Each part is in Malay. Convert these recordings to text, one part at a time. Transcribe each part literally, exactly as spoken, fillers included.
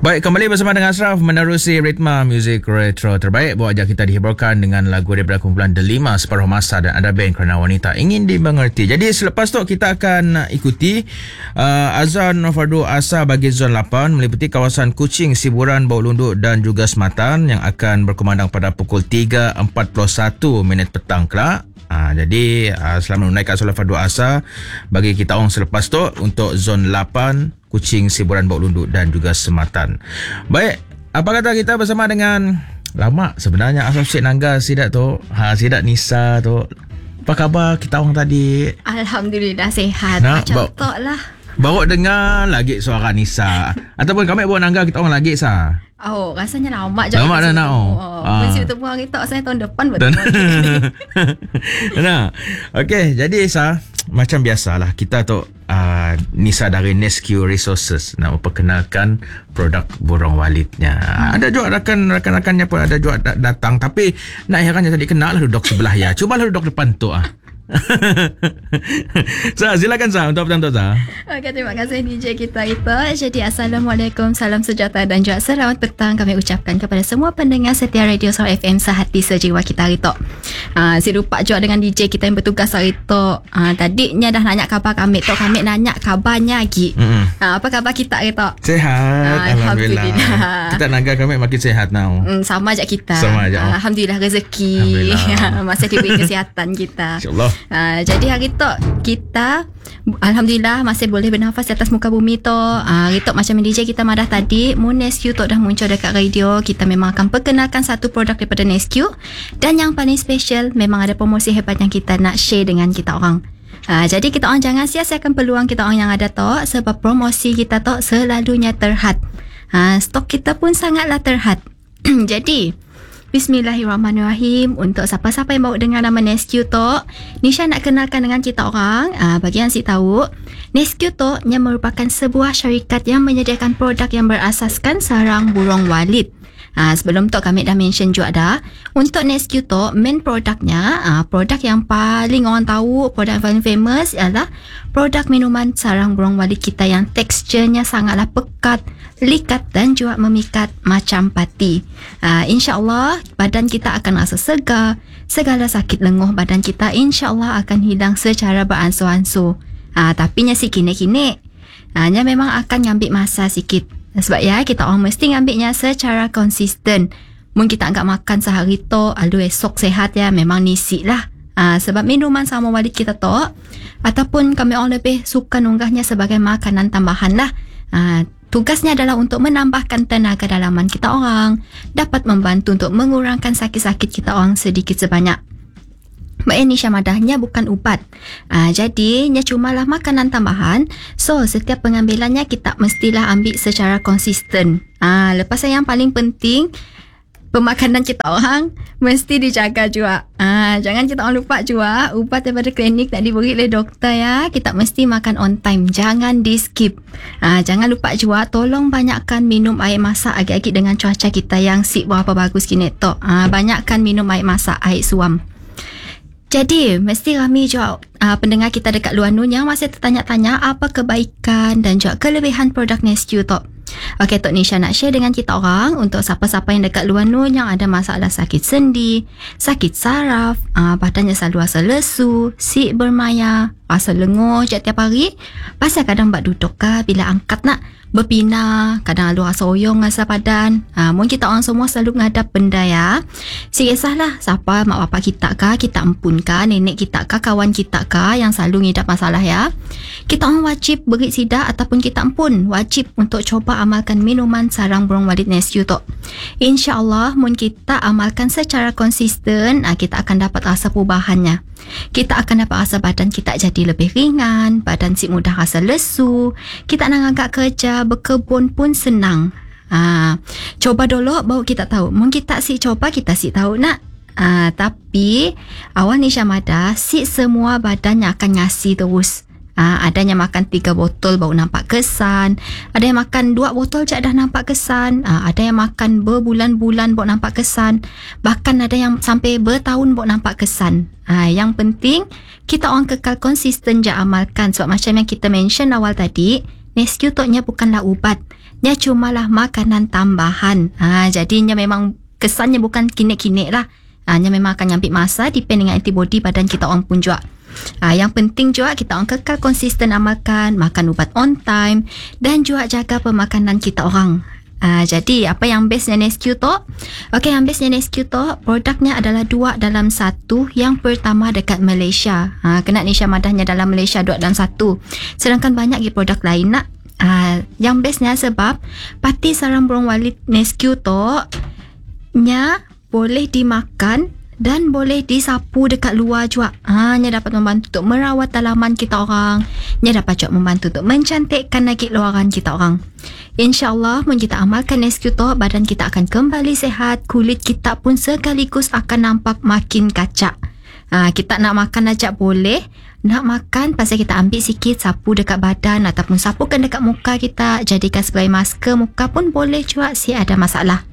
Baik, kembali bersama dengan Ashraf menerusi ritma muzik retro terbaik. Bawa ajak kita dihiburkan dengan lagu daripada kumpulan The Lima, Separuh Masa dan ada band Kerana Wanita Ingin Dimengerti. Jadi selepas tu kita akan ikuti uh, azan fardu asar bagi zon lapan meliputi kawasan Kuching, Siburan, Bawak Lunduk dan juga Sematan yang akan berkumandang pada pukul tiga empat puluh satu minit petang kelak. Ha, jadi uh, selama menunaikan solat fardu asar bagi kita orang selepas tu untuk zon lapan Kuching, Siburan, Bawak Lunduk dan juga Sematan. Baik, apa kata kita bersama dengan lama sebenarnya Asam Syed Nangga Sidat tu, ha Sidat Nisa tu. Apa khabar kita orang tadi? Alhamdulillah sihat. Nak, Macam bawa, tok lah. Bawa dengar lagi suara Nisa ataupun kami bawa Nangga kita orang lagi sah. Oh, rasanya lama je. Lama dah nak. Oh, ah. Mesti bertemu hari tak, saya tahun depan bertemu. Nah, okey, jadi Sa, macam biasalah kita tu uh, Nisa dari Nescue Resources nak memperkenalkan produk burung walidnya. Hmm. Ada juga rakan-rakan-rakannya pun ada juga datang, tapi nak herannya tadi kenal lah duduk sebelah ya. Cubalah duduk depan tu ah. Sa, silakan Sa untuk petang tu Sa. Okey, terima kasih D J kita itu. Jadi Assalamualaikum, salam sejahtera dan juga selamat petang kami ucapkan kepada semua pendengar setia Radio Sarawak F M sehati sejiwa kita hari tu. Uh, si lupa juga dengan D J kita yang bertugas hari tu. Uh, tadinya dah nanya khabar kami tu, kami nanya khabarnya lagi. Mm-hmm. Uh, apa khabar kita hari tu? Sehat, uh, Alhamdulillah. Alhamdulillah. Kita naga kami makin sehat now. Mm, sama aja kita. Sama aja. Uh, Alhamdulillah rezeki. Alhamdulillah. Masih diberi kesihatan kita. InsyaAllah. Uh, jadi hari tu kita Alhamdulillah masih boleh bernafas di atas muka bumi tu. uh, Hari tu macam D J kita madah tadi, Moon Nescue tu dah muncul dekat radio. Kita memang akan perkenalkan satu produk daripada Nescue. Dan yang paling special, memang ada promosi hebat yang kita nak share dengan kita orang. uh, Jadi kita orang jangan sia-siakan peluang kita orang yang ada tu, sebab promosi kita tu selalunya terhad. uh, Stok kita pun sangatlah terhad. Jadi Bismillahirrahmanirrahim. Untuk siapa-siapa yang baru dengar nama Nescue tu, Nisha nak kenalkan dengan kita orang. Aa, bagi yang si tahu, Nescue tu yang merupakan sebuah syarikat yang menyediakan produk yang berasaskan sarang burung walid. Ha, sebelum tu kami dah mention juga dah, untuk Nescue tu main produknya, ha, produk yang paling orang tahu, produk yang paling famous ialah produk minuman sarang burung walid kita yang teksturnya sangatlah pekat, likat dan juga memikat macam pati. Ha, InsyaAllah badan kita akan rasa segar, segala sakit lenguh badan kita insyaAllah akan hilang secara beransur-ansur. Ha, tapi nya si kini-kini, hanya memang akan ngambil masa sikit. Sebab ya, kita orang mesti ngambilnya secara konsisten. Mungkin kita agak makan sehari tu, lalu esok sehat ya, memang nisi lah. Ha, sebab minuman sama walid kita tu, ataupun kami orang lebih suka nunggahnya sebagai makanan tambahan lah. Ha, tugasnya adalah untuk menambahkan tenaga dalaman kita orang, dapat membantu untuk mengurangkan sakit-sakit kita orang sedikit sebanyak. Mbak Nisha madahnya bukan ubat. Ah, jadi, nya cumalah makanan tambahan. So, setiap pengambilannya kita mestilah ambil secara konsisten. Ah, lepas yang paling penting, pemakanan kita orang mesti dijaga juga. Ah, jangan kita orang lupa juga, ubat daripada klinik tak diberi oleh doktor ya. Kita mesti makan on time. Jangan di skip. Ah, jangan lupa juga, tolong banyakkan minum air masak agak-agak dengan cuaca kita yang sip berapa bagus kini tu. Ah, banyakkan minum air masak, air suam. Jadi, mesti ramai juga uh, pendengar kita dekat luar nun yang masih tertanya-tanya apa kebaikan dan juga kelebihan produk Nescue tu. Okey, Tok Nisha nak share dengan kita orang untuk siapa-siapa yang dekat luar nun yang ada masalah sakit sendi, sakit saraf, uh, badannya selalu rasa lesu, sik bermaya, rasa lenguh je tiap hari. Pasal kadang buat duduk kah bila angkat nak berpindah, kadang lalu rasa oyong rasa badan. Ha, mungkin kita orang semua selalu menghadap benda ya. Si kisahlah siapa mak bapak kita kah, kita ampun kah, nenek kita kah, kawan kita kah yang selalu ngidap masalah ya. Kita orang wajib beri sidak ataupun kita ampun wajib untuk coba amalkan minuman sarang burung walid Nescue tu. InsyaAllah mun kita amalkan secara konsisten, kita akan dapat rasa perubahannya. Kita akan dapat rasa badan kita jadi lebih ringan, badan si mudah rasa lesu, kita nak agak kerja, berkebun pun senang. Ha, coba dulu baru kita tahu. Mungkin kita si coba, kita si tahu nak. Ha, tapi awal Nisha madah, si semua badannya akan ngasih terus. Ha, ada yang makan tiga botol baru nampak kesan, ada yang makan dua botol je dah nampak kesan, ha, ada yang makan berbulan-bulan baru nampak kesan, bahkan ada yang sampai bertahun baru nampak kesan. Ha, yang penting kita orang kekal konsisten je amalkan. Sebab macam yang kita mention awal tadi, Nesquik tu nya bukanlah ubat. Nya cumalah makanan tambahan. Ha, jadinya memang kesannya bukan kinek-kinek lah. Hanya memang akan nyambil masa depend dengan antibody badan kita orang pun juga. Ha, yang penting juga kita orang kekal konsisten amalkan, makan ubat on time dan juga jaga pemakanan kita orang. Ha, jadi apa yang bestnya Nesquik tu? Okey, yang bestnya Nesquik tu produknya adalah dua dalam satu. Yang pertama dekat Malaysia. Ha, kena Nisha madahnya dalam Malaysia dua dalam satu. Sedangkan banyak lagi produk lain nak. Ha, yang bestnya sebab pati sarang burung walit Nesquik tu nya boleh dimakan dan boleh disapu dekat luar juga. Ha, nya dapat membantu untuk merawat dalaman kita orang. Nya dapat juga membantu untuk mencantikkan lagi luaran kita orang. InsyaAllah, mun kita amalkan Nesquik tu, badan kita akan kembali sehat, kulit kita pun sekaligus akan nampak makin kacak. Ha, kita nak makan aja boleh. Nak makan, pasal kita ambil sikit, sapu dekat badan ataupun sapukan dekat muka kita, jadikan sebagai masker muka pun boleh juga, si ada masalah.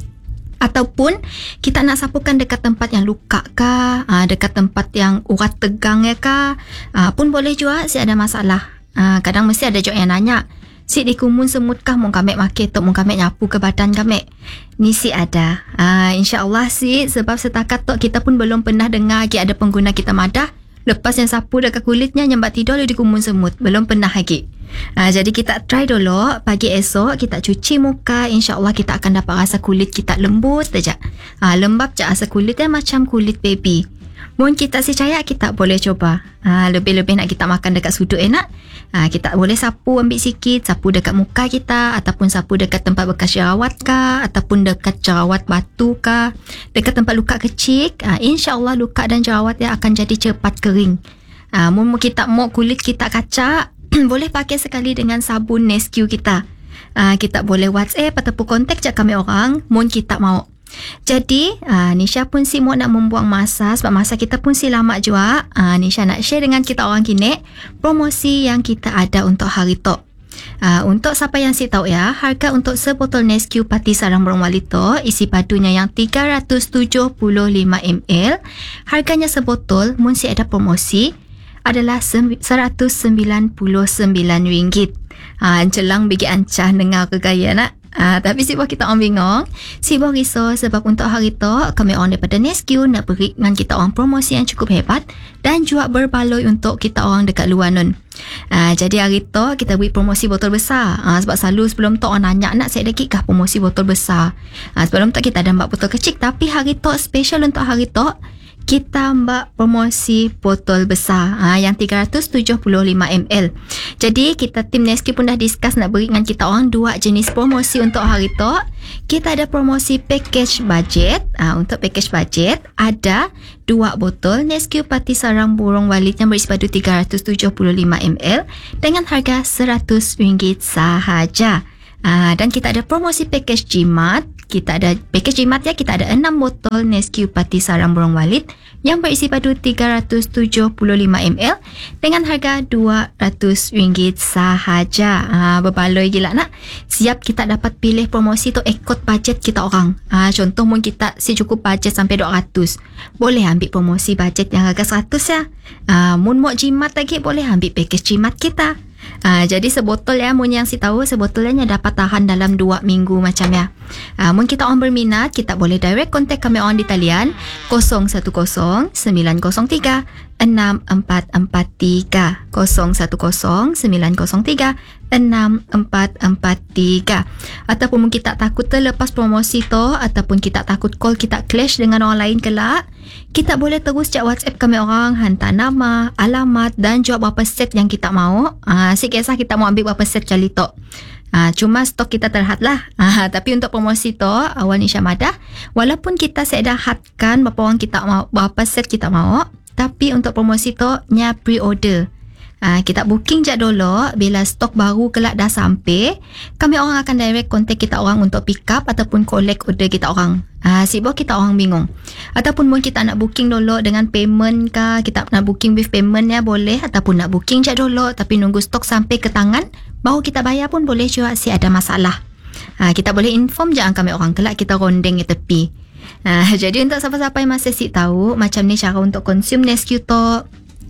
Ataupun kita nak sapukan dekat tempat yang luka kah, aa, dekat tempat yang urat tegang ya kah, aa, pun boleh juga, si ada masalah. Aa, kadang mesti ada juga yang nanya, si dikumun semut kah mung kami makai tu, mung kami nyapu ke badan kami. Ni si ada. Aa, InsyaAllah si, sebab setakat tu kita pun belum pernah dengar lagi ada pengguna kita madah lepas yang sapu dekat kulitnya nyambat tidur lalu dikumun semut. Belum pernah lagi. Ha, jadi kita try dulu. Pagi esok kita cuci muka. InsyaAllah kita akan dapat rasa kulit kita lembut saja. Ha, lembab je rasa kulitnya macam kulit baby. Mungkin kita si caya kita boleh coba. Ha, lebih-lebih nak kita makan dekat sudut enak. Ha, kita boleh sapu ambil sikit. Sapu dekat muka kita. Ataupun sapu dekat tempat bekas jerawat kah. Ataupun dekat jerawat batu kah. Dekat tempat luka kecil. Ha, InsyaAllah luka dan jerawat dia akan jadi cepat kering. Ha, mungkin kita mau kulit kita kacak. Boleh pakai sekali dengan sabun Nesquik kita. Uh, kita boleh WhatsApp ataupun kontak je kami orang. Mun kita mau. Jadi, uh, Nisha pun si mau nak membuang masa. Sebab masa kita pun si lama juga. Uh, Nisha nak share dengan kita orang kini promosi yang kita ada untuk hari tu. Uh, untuk siapa yang si tahu ya, harga untuk sebotol Nesquik pati sarang burung walit tu, isi padunya yang tiga ratus tujuh puluh lima mililiter. Harganya sebotol, mun si ada promosi, adalah seratus sembilan puluh sembilan ringgit. Ha, celang bagi ancah dengar ke gaya nak. Ha, tapi si buah kita orang bingung. Si buah risau sebab untuk hari tu kami orang daripada Nesquik nak beri dengan kita orang promosi yang cukup hebat dan juga berbaloi untuk kita orang dekat luar nun. Ha, jadi hari tu kita beri promosi botol besar. Ha, sebab selalu sebelum tu orang nanya nak saya lagi kah promosi botol besar. Ha, sebelum tu kita ada buat botol kecil, tapi hari tu special untuk hari tu kita buat promosi botol besar ha, yang tiga ratus tujuh puluh lima mililiter. Jadi kita tim Nesquik pun dah discuss nak beri dengan kita orang dua jenis promosi untuk hari tu. Kita ada promosi package budget. Ha, untuk package budget ada dua botol Nesquik pati sarang burung walit yang berisi padu tiga ratus tujuh puluh lima mililiter dengan harga seratus ringgit sahaja. Ha, dan kita ada promosi package jimat. Kita ada package jimat ya, kita ada enam botol Nesquik pati sarang burung walit yang berisi padu tiga ratus tujuh puluh lima mililiter dengan harga dua ratus ringgit sahaja. Ha, berbaloi gila nak. Siap kita dapat pilih promosi tu ikut bajet kita orang. Ha, contoh mungkin kita si cukup bajet sampai dua ratus. Boleh ambil promosi bajet yang harga seratus ya. Ha, mun mau jimat lagi boleh ambil package jimat kita. Uh, jadi sebotol ya, mun yang si tahu sebotolnya dapat tahan dalam dua minggu macam ya. Uh, mun kita orang berminat, kita boleh direct contact kami orang di talian kosong satu kosong sembilan kosong tiga enam empat empat tiga kosong satu kosong sembilan kosong tiga enam empat empat tiga. Ataupun mungkin kita takut terlepas promosi tu, ataupun kita takut call kita clash dengan orang lain kelak, kita boleh terus cak WhatsApp kami orang, hantar nama, alamat dan juga berapa set yang kita mau. Ah, si kisah kita mau ambil berapa set kali tu. Ah, cuma stok kita terhad lah. Ah, tapi untuk promosi tu awal Nisha madah, walaupun kita saya dah hadkan berapa orang kita mau, berapa set kita mau, tapi untuk promosi tu nya pre-order. Ha, kita booking je dulu. Bila stok baru kelak dah sampai, kami orang akan direct contact kita orang untuk pick up ataupun collect order kita orang. Ha, sibuk kita orang bingung. Ataupun mungkin kita nak booking dulu dengan payment kah, kita nak booking with payment ya boleh. Ataupun nak booking je dulu tapi nunggu stok sampai ke tangan baru kita bayar pun boleh juga, si ada masalah. Ha, kita boleh inform je kami orang kelak kita rondeng ke tepi. Ha, jadi untuk siapa-siapa yang masih si tahu macam ni cara untuk consume Nesquik tu,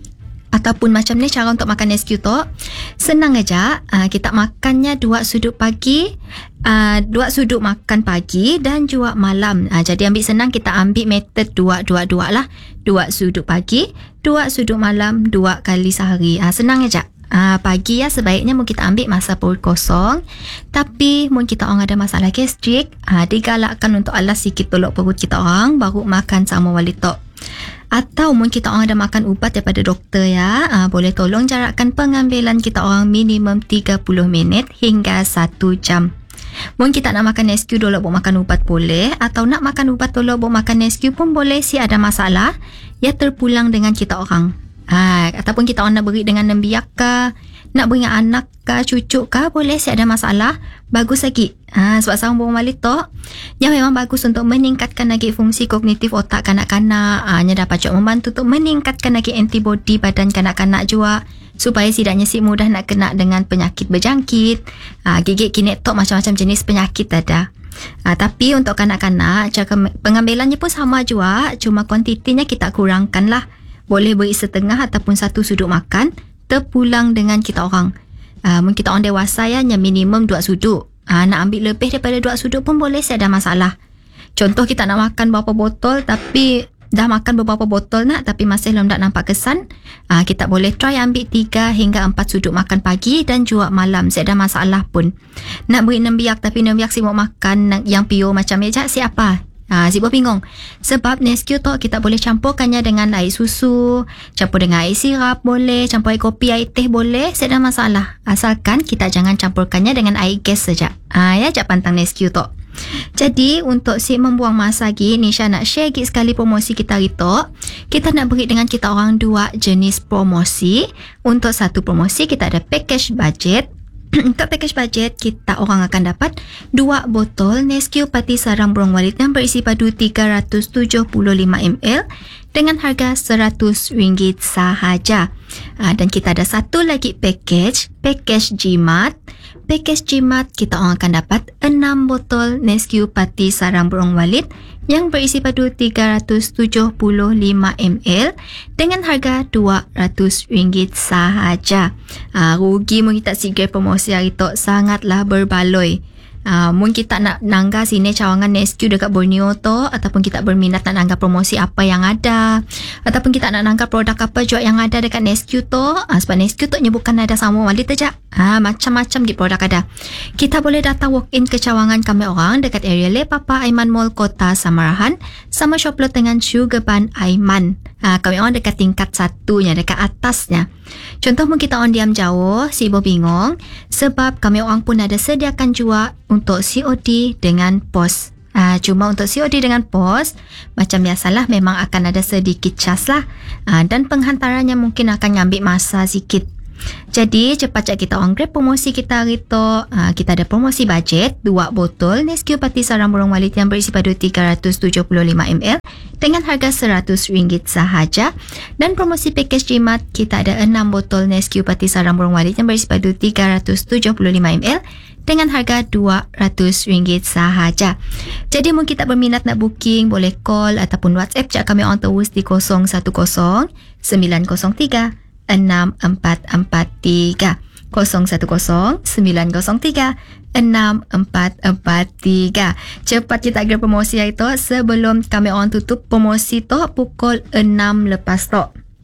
Ataupun macam ni cara untuk makan Nesque tu. Senang aja. Uh, kita makannya dua sudut pagi, uh, dua sudut makan pagi dan juga malam. Uh, jadi ambil senang, kita ambil method dua dua dua lah. Dua sudut pagi, dua sudut malam, dua kali sehari. Uh, senang aja. Uh, pagi ya sebaiknya mungkin kita ambil masa perut kosong. Tapi mungkin kita orang ada masalah gastrik, uh, digalakkan untuk alas sikit tolok perut kita orang baru makan sama wali tok. Atau mungkin kita orang ada makan ubat daripada doktor ya, uh, boleh tolong jarakkan pengambilan kita orang minimum tiga puluh minit hingga satu jam. Mungkin kita nak makan Nesque dulu buat makan ubat boleh, atau nak makan ubat dulu buat makan Nesque pun boleh. Si ada masalah ya terpulang dengan kita orang. Ha, ataupun kita orang nak beri dengan nembiak ke, nak beri dengan anak ke, cucu ke, boleh. Si ada masalah, bagus lagi. Ha, sebab sama burung walit tu yang memang bagus untuk meningkatkan lagi fungsi kognitif otak kanak-kanak. Ha, nya dapat juga membantu untuk meningkatkan lagi antibody badan kanak-kanak juga, supaya tidaknya si mudah nak kena dengan penyakit berjangkit. Ha, gigit kinetok, macam-macam jenis penyakit ada. Ha, tapi untuk kanak-kanak, cara pengambilannya pun sama juga, cuma kuantitinya kita kurangkan lah. Boleh beri setengah ataupun satu sudut makan terpulang dengan kita orang. Uh, mungkin kita orang dewasa ya, yang minimum dua sudut. Uh, nak ambil lebih daripada dua sudut pun boleh, saya ada masalah. Contoh kita nak makan beberapa botol, tapi dah makan beberapa botol nak, tapi masih belum tak nampak kesan. Uh, kita boleh try ambil tiga hingga empat sudut makan pagi dan juga malam. Saya ada masalah pun. Nak beri nembiak, tapi nembiak si mau makan yang pure macam ni, siapa? Ha, si buah bingung. Sebab Nesque tu kita boleh campurkannya dengan air susu, campur dengan air sirap boleh, campur air kopi, air teh boleh. Tak ada masalah. Asalkan kita jangan campurkannya dengan air gas saja. Ha, ya, jak pantang Nesque tu. Jadi untuk si membuang masa lagi, Nisha nak share lagi sekali promosi kita hari tu. Kita nak beri dengan kita orang dua jenis promosi. Untuk satu promosi kita ada package budget. Untuk package budget, kita orang akan dapat dua botol Nesque Pati Sarang Burung Walit yang berisi padu tiga ratus tujuh puluh lima mililiter dengan harga seratus ringgit sahaja. Ha, dan kita ada satu lagi package, package jimat. Package jimat, kita orang akan dapat enam botol Nesque Pati Sarang Burung Walit yang berisi padu tiga ratus tujuh puluh lima mililiter dengan harga dua ratus ringgit sahaja. Ha, rugi mungkin tak sikit promosi hari tu, sangatlah berbaloi. Uh, mungkin kita nak nangga sini cawangan Nesque dekat Borneo tu, ataupun kita berminat nak nangga promosi apa yang ada, ataupun kita nak nangga produk apa juga yang ada dekat Nesque tu. Uh, sebab Nesque tu bukan ada sama walit saja. Ha, macam-macam di produk ada. Kita boleh datang walk in ke cawangan kami orang dekat area Le Papa Aiman Mall Kota Samarahan, sama shoplo dengan Sugar Bun Aiman. Ha, kami orang dekat tingkat satunya, dekat atasnya. Contoh mungkin kita orang diam jauh, si ibu bingung, sebab kami orang pun ada sediakan juga untuk C O D dengan pos. Ha, cuma untuk C O D dengan pos, macam biasalah memang akan ada sedikit cas lah. Ha, dan penghantarannya mungkin akan ambil masa sikit. Jadi cepat cak kita on grab promosi kita hari tu. Ha, kita ada promosi budget dua botol Nesque Pati Sarang Burung Walit yang berisi padu tiga ratus tujuh puluh lima mililiter dengan harga seratus ringgit sahaja. Dan promosi package jimat, kita ada enam botol Nesque Pati Sarang Burung Walit yang berisi padu tiga ratus tujuh puluh lima mililiter dengan harga dua ratus ringgit sahaja. Jadi mungkin kita berminat nak booking, boleh call ataupun WhatsApp cak kami on terus di kosong satu kosong sembilan kosong tiga enam empat empat tiga kosong satu kosong sembilan kosong tiga enam empat empat tiga. Cepat kita gerak promosi hari tu sebelum kami orang tutup promosi tu pukul enam lepas tu.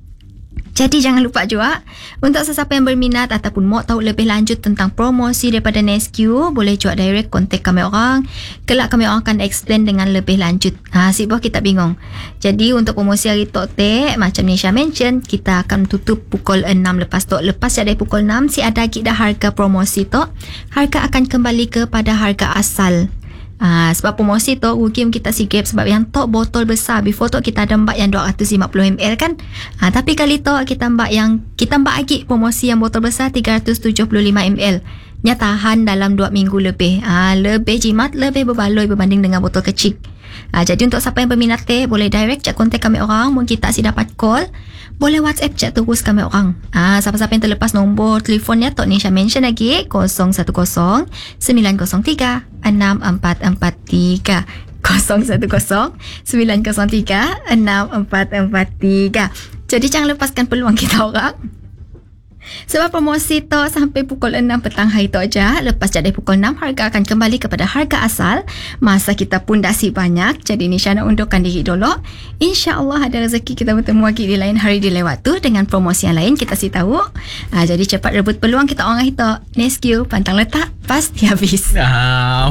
Jadi jangan lupa juga untuk sesiapa yang berminat ataupun mau tahu lebih lanjut tentang promosi daripada Nesque, boleh juga direct kontak kami orang. Kelak kami orang akan explain dengan lebih lanjut. Ha, si buah kita bingung. Jadi untuk promosi hari tu teh, macam Nisha mention, kita akan tutup pukul enam lepas tu. Lepas dari pukul enam, si ada kita harga promosi tu, harga akan kembali kepada harga asal. Ah, sebab promosi tu rugi kita sikit sebab yang tok botol besar. Before tu kita ada mbak yang dua ratus lima puluh mililiter kan. Ah, tapi kali tu kita mbak yang kita mbak lagi promosi yang botol besar tiga ratus tujuh puluh lima mililiter. Nya tahan dalam dua minggu lebih. Ah, lebih jimat, lebih berbaloi berbanding dengan botol kecil. Ah, jadi untuk siapa yang berminat teh boleh direct cak kontak kami orang. Mungkin kita si dapat call, boleh WhatsApp cak terus kami orang. Ah, siapa-siapa yang terlepas nombor telefonnya Tok Nisha mention lagi kosong satu kosong sembilan kosong tiga enam empat empat tiga kosong satu kosong sembilan kosong tiga enam empat empat tiga. Jadi jangan lepaskan peluang kita orang. Sebab promosi tu sampai pukul enam petang hari tu aja. Lepas jadi pukul enam, harga akan kembali kepada harga asal. Masa kita pundasi banyak. Jadi Nisha nak undurkan diri dulu. InsyaAllah ada rezeki kita bertemu lagi di lain hari di lain waktu dengan promosi yang lain kita si tahu. Ha, jadi cepat rebut peluang kita orang itu. Nesque pantang letak pasti habis. Ah,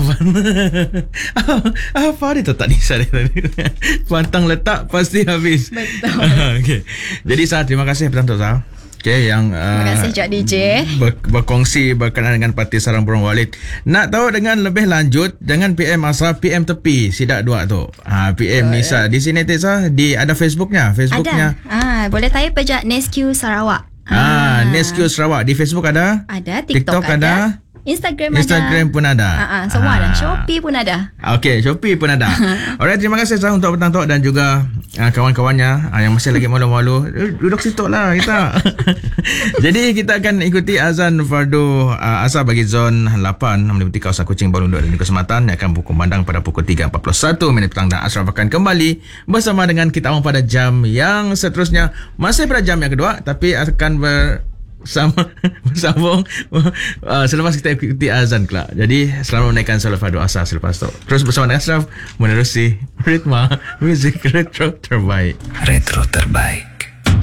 apa dia tak Nisha dia tadi? Pantang letak pasti habis. Betul. Okay. Jadi Sah, terima kasih petang tu Sah. Okay, yang terima kasih Jok D J ber, berkongsi berkenaan dengan Parti Sarang Burung Walid. Nak tahu dengan lebih lanjut, jangan P M Asa, P M tepi sidak dua tu. Ha, P M oh, Nisa di sini Tisa, di ada Facebooknya, Facebooknya. Ada. Ah, boleh tanya pejak Nesque Sarawak. Ah, Nesque Sarawak di Facebook ada? Ada, TikTok, TikTok ada. ada. Instagram, Instagram ada. pun ada. Uh-uh, semua ada. Shopee pun ada. Okey, Shopee pun ada. Alright, terima kasih Sah untuk petang tu dan juga uh, kawan-kawannya uh, yang masih lagi malu-malu. Duduk situ lah kita. Jadi kita akan ikuti azan fardu uh, asar bagi zon lapan meliputi kawasan Kuching, Balunduk dan Kesempatan yang akan berkumandang pada pukul tiga empat puluh satu minit petang dan Ashraf akan kembali bersama dengan kita orang pada jam yang seterusnya. Masih pada jam yang kedua tapi akan ber sama bersambung uh, selepas kita ikuti azan kelak. Jadi selamat menaikkan solat fardu asar selepas tu. Terus bersama dengan Ashraf menerusi ritma muzik retro terbaik. Retro terbaik.